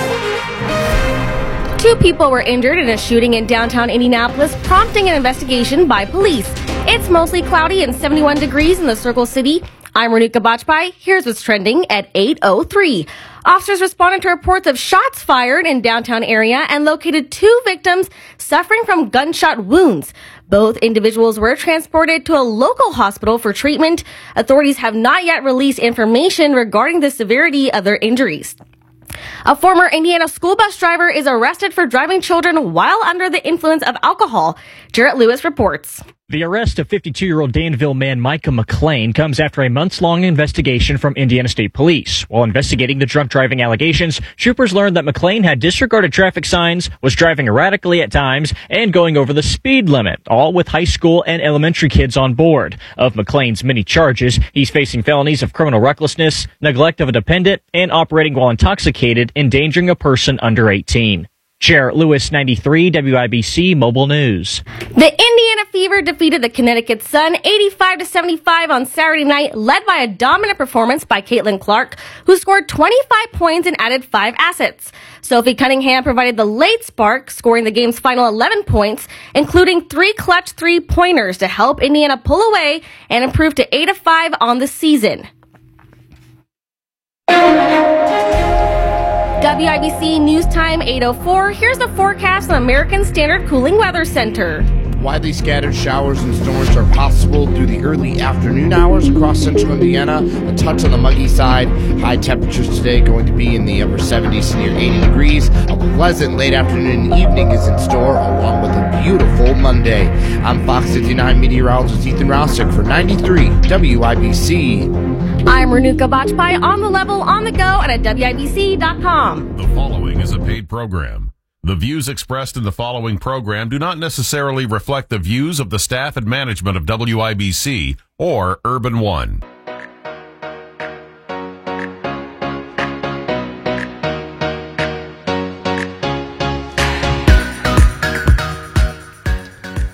2 people were injured in a shooting in downtown Indianapolis, prompting an investigation by police. It's mostly cloudy and 71 degrees in the Circle City. I'm Renuka Bajpai. Here's what's trending at 8:03. Officers responded to reports of shots fired in downtown area and located 2 victims suffering from gunshot wounds. Both individuals were transported to a local hospital for treatment. Authorities have not yet released information regarding the severity of their injuries. A former Indiana school bus driver is arrested for driving children while under the influence of alcohol. Jarrett Lewis reports. The arrest of 52-year-old Danville man Micah McLean comes after a months-long investigation from Indiana State Police. While investigating the drunk driving allegations, troopers learned that McLean had disregarded traffic signs, was driving erratically at times, and going over the speed limit, all with high school and elementary kids on board. Of McLean's many charges, he's facing felonies of criminal recklessness, neglect of a dependent, and operating while intoxicated, endangering a person under 18. Jarrett Lewis, 93 WIBC Mobile News. The Indiana Fever defeated the Connecticut Sun 85-75 on Saturday night, led by a dominant performance by Caitlin Clark, who scored 25 points and added 5 assets. Sophie Cunningham provided the late spark, scoring the game's final 11 points, including 3 clutch 3-pointers to help Indiana pull away and improve to 8-5 on the season. WIBC News Time 8:04. Here's the forecast from American Standard Cooling Weather Center. Widely scattered showers and storms are possible through the early afternoon hours across central Indiana. A touch on the muggy side. High temperatures today going to be in the upper 70s to near 80 degrees. A pleasant late afternoon and evening is in store, along with a beautiful Monday. I'm Fox 59 meteorologist Ethan Rousick for 93 WIBC. I'm Renuka Bajpai, on the level, on the go, and at WIBC.com. The following is a paid program. The views expressed in the following program do not necessarily reflect the views of the staff and management of WIBC or Urban One.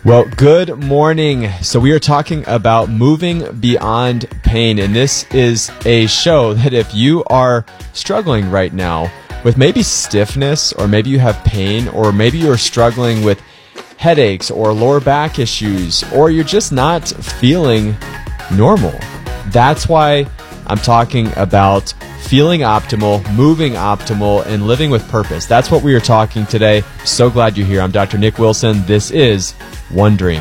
Well, good morning. So we are talking about moving beyond pain, and this is a show that if you are struggling right now with maybe stiffness, or maybe you have pain, or maybe you're struggling with headaches or lower back issues, or you're just not feeling normal, that's why I'm talking about feeling optimal, moving optimal, and living with purpose. That's what we are talking today. So glad you're here. I'm Dr. Nick Wilson. This is One Dream.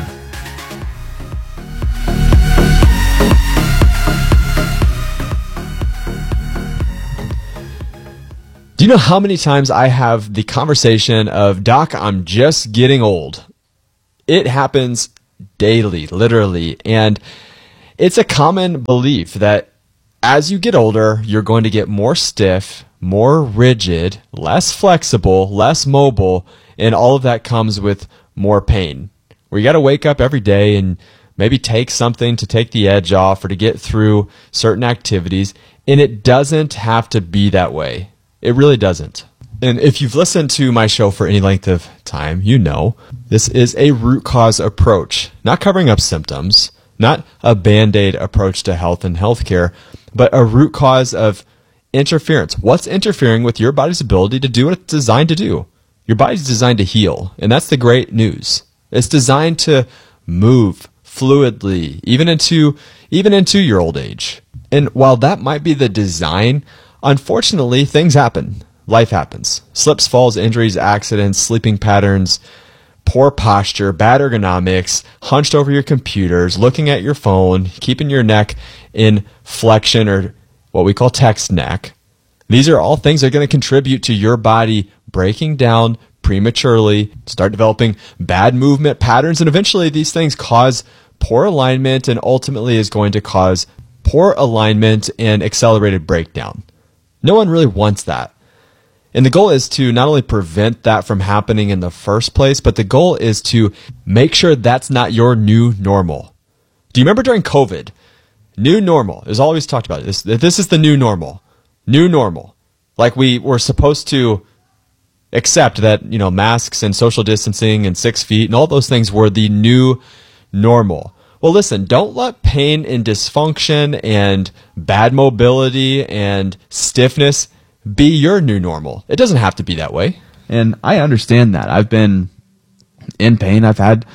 Do you know how many times I have the conversation of, Doc, I'm just getting old? It happens daily, literally. And it's a common belief that as you get older, you're going to get more stiff, more rigid, less flexible, less mobile, and all of that comes with more pain. Where you got to wake up every day and maybe take something to take the edge off or to get through certain activities, and it doesn't have to be that way. It really doesn't. And if you've listened to my show for any length of time, you know this is a root cause approach, not covering up symptoms, not a Band-Aid approach to health and healthcare, but a root cause of interference. What's interfering with your body's ability to do what it's designed to do? Your body's designed to heal, and that's the great news. It's designed to move fluidly, even into your old age. And while that might be the design, unfortunately, things happen. Life happens. Slips, falls, injuries, accidents, sleeping patterns, poor posture, bad ergonomics, hunched over your computers, looking at your phone, keeping your neck in flexion, or what we call text neck. These are all things that are going to contribute to your body breaking down prematurely, start developing bad movement patterns, and eventually these things cause poor alignment and ultimately is going to cause poor alignment and accelerated breakdown. No one really wants that. And the goal is to not only prevent that from happening in the first place, but the goal is to make sure that's not your new normal. Do you remember during COVID? New normal is always talked about. This is the new normal. New normal. Like we were supposed to accept that, masks and social distancing and 6 feet and all those things were the new normal. Well, listen, don't let pain and dysfunction and bad mobility and stiffness be your new normal. It doesn't have to be that way. And I understand that. I've been in pain. I've had,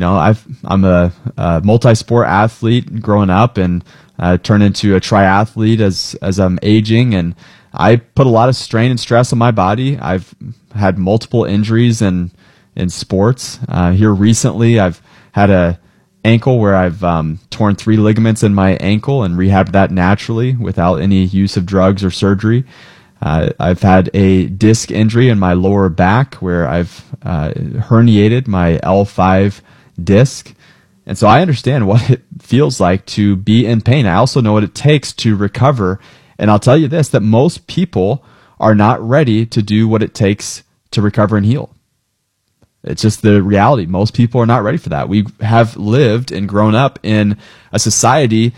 I'm a multi-sport athlete growing up and turned into a triathlete as I'm aging. And I put a lot of strain and stress on my body. I've had multiple injuries in sports. Here recently, I've had a ankle where I've torn 3 ligaments in my ankle and rehabbed that naturally without any use of drugs or surgery. I've had a disc injury in my lower back where I've herniated my L5 disc. And so I understand what it feels like to be in pain. I also know what it takes to recover. And I'll tell you this, that most people are not ready to do what it takes to recover and heal. It's just the reality. Most people are not ready for that. We have lived and grown up in a society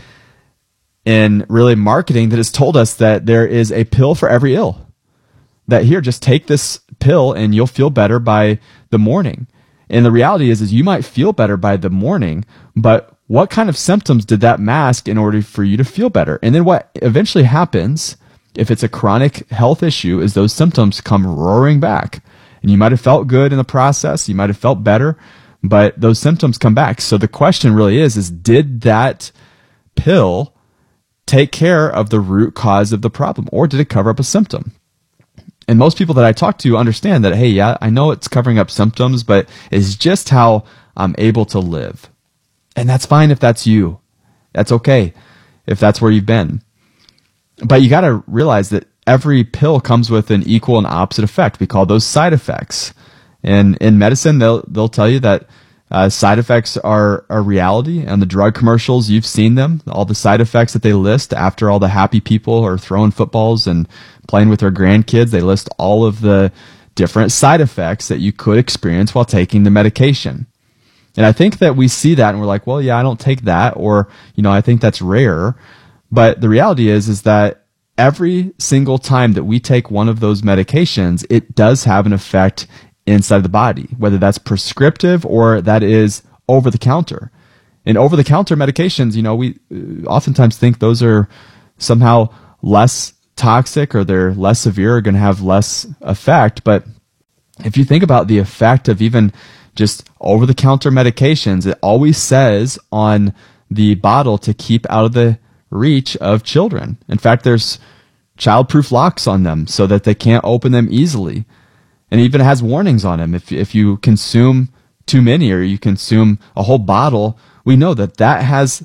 in really marketing that has told us that there is a pill for every ill. That here, just take this pill and you'll feel better by the morning. And the reality is you might feel better by the morning, but what kind of symptoms did that mask in order for you to feel better? And then what eventually happens, if it's a chronic health issue, is those symptoms come roaring back. And you might have felt good in the process, you might have felt better, but those symptoms come back. So the question really is did that pill take care of the root cause of the problem, or did it cover up a symptom? And most people that I talk to understand that, hey, yeah, I know it's covering up symptoms, but it's just how I'm able to live. And that's fine if that's you. That's okay if that's where you've been. But you got to realize that every pill comes with an equal and opposite effect. We call those side effects. And in medicine, they'll tell you that side effects are a reality. And the drug commercials, you've seen them, all the side effects that they list after all the happy people are throwing footballs and playing with their grandkids. They list all of the different side effects that you could experience while taking the medication. And I think that we see that and we're like, well, yeah, I don't take that, or, I think that's rare. But the reality is that every single time that we take one of those medications, it does have an effect inside the body, whether that's prescriptive or that is over the counter. And over the counter medications, we oftentimes think those are somehow less toxic or they're less severe or going to have less effect. But if you think about the effect of even just over the counter medications, it always says on the bottle to keep out of the reach of children. In fact, there's childproof locks on them so that they can't open them easily. And it even has warnings on them. If you consume too many or you consume a whole bottle, we know that has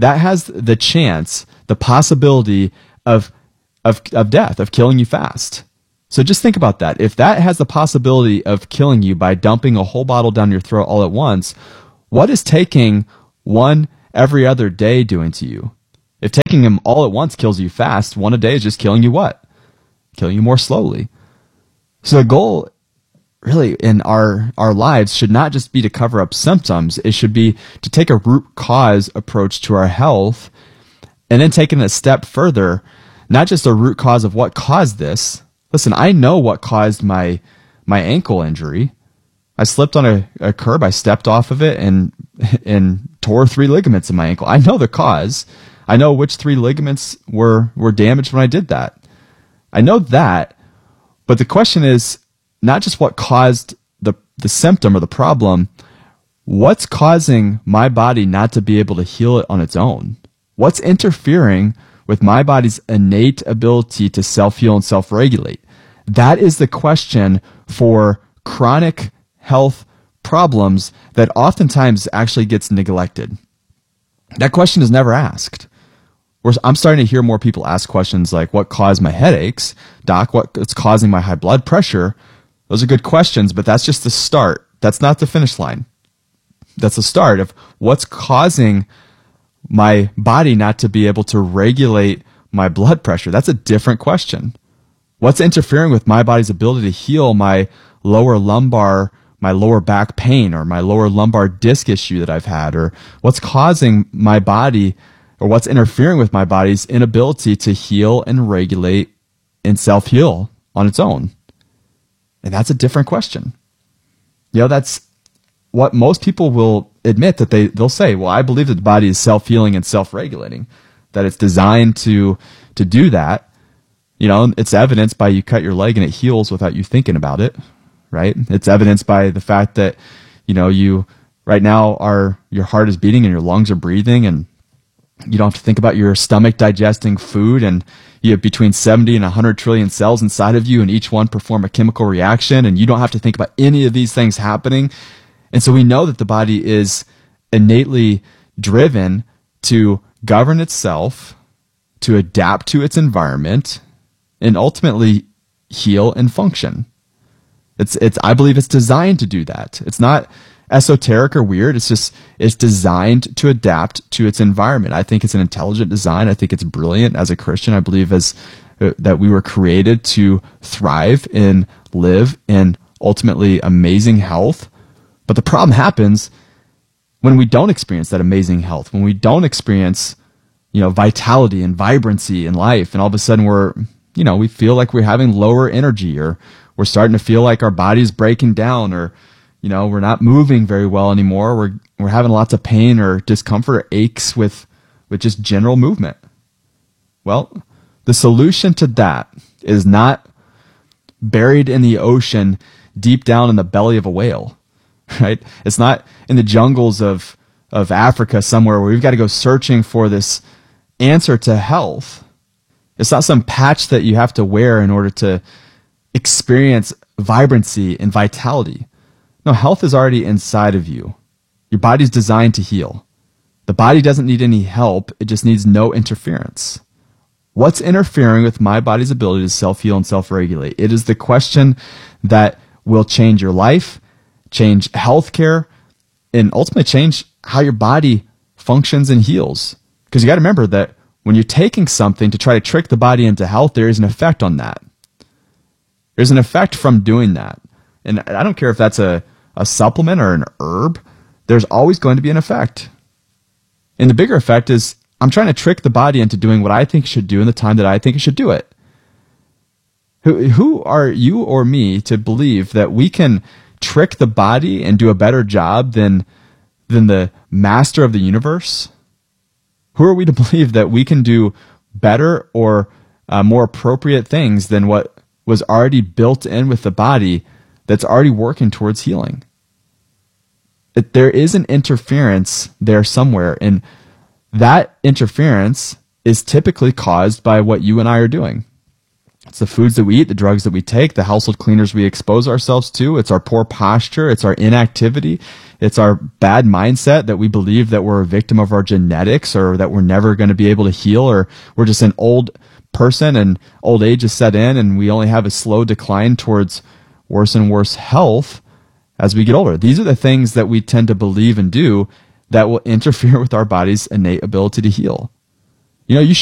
the chance, the possibility of death, of killing you fast. So just think about that. If that has the possibility of killing you by dumping a whole bottle down your throat all at once, what is taking one every other day doing to you? If taking them all at once kills you fast, one a day is just killing you what? Killing you more slowly. So the goal really in our lives should not just be to cover up symptoms. It should be to take a root cause approach to our health and then taking it a step further, not just a root cause of what caused this. Listen, I know what caused my ankle injury. I slipped on a curb, I stepped off of it and tore 3 ligaments in my ankle. I know the cause. I know which 3 ligaments were damaged when I did that. I know that, but the question is not just what caused the symptom or the problem, what's causing my body not to be able to heal it on its own? What's interfering with my body's innate ability to self-heal and self-regulate? That is the question for chronic health problems that oftentimes actually gets neglected. That question is never asked. I'm starting to hear more people ask questions like, what caused my headaches? Doc, what's causing my high blood pressure? Those are good questions, but that's just the start. That's not the finish line. That's the start of what's causing my body not to be able to regulate my blood pressure. That's a different question. What's interfering with my body's ability to heal my lower lumbar, my lower back pain, or my lower lumbar disc issue that I've had, or what's causing my body, or what's interfering with my body's inability to heal and regulate and self-heal on its own? And that's a different question. That's what most people will admit, that they'll say, well, I believe that the body is self-healing and self-regulating, that it's designed to do that. It's evidenced by you cut your leg and it heals without you thinking about it, right? It's evidenced by the fact that, you right now your heart is beating and your lungs are breathing, and you don't have to think about your stomach digesting food, and you have between 70 and 100 trillion cells inside of you, and each one perform a chemical reaction, and you don't have to think about any of these things happening. And so we know that the body is innately driven to govern itself, to adapt to its environment, and ultimately heal and function. I believe it's designed to do that. It's not esoteric or weird. It's designed to adapt to its environment. I think it's an intelligent design. I think it's brilliant. As a Christian, I believe that we were created to thrive and live in ultimately amazing health. But the problem happens when we don't experience that amazing health, when we don't experience, vitality and vibrancy in life, and all of a sudden we feel like we're having lower energy, or we're starting to feel like our body's breaking down, or we're not moving very well anymore. We're having lots of pain or discomfort, or aches with just general movement. Well, the solution to that is not buried in the ocean, deep down in the belly of a whale, right? It's not in the jungles of Africa somewhere where we've got to go searching for this answer to health. It's not some patch that you have to wear in order to experience vibrancy and vitality. No, health is already inside of you. Your body's designed to heal. The body doesn't need any help. It just needs no interference. What's interfering with my body's ability to self-heal and self-regulate? It is the question that will change your life, change healthcare, and ultimately change how your body functions and heals. Because you got to remember that when you're taking something to try to trick the body into health, there is an effect on that. There's an effect from doing that. And I don't care if that's a supplement or an herb, there's always going to be an effect. And the bigger effect is I'm trying to trick the body into doing what I think it should do in the time that I think it should do it. Who are you or me to believe that we can trick the body and do a better job than than the master of the universe? Who are we to believe that we can do better or more appropriate things than what was already built in with the body that's already working towards healing? There is an interference there somewhere, and that interference is typically caused by what you and I are doing. It's the foods that we eat, the drugs that we take, the household cleaners we expose ourselves to. It's our poor posture. It's our inactivity. It's our bad mindset that we believe that we're a victim of our genetics, or that we're never going to be able to heal, or we're just an old person and old age is set in and we only have a slow decline towards worse and worse health as we get older. These are the things that we tend to believe and do that will interfere with our body's innate ability to heal. You know, you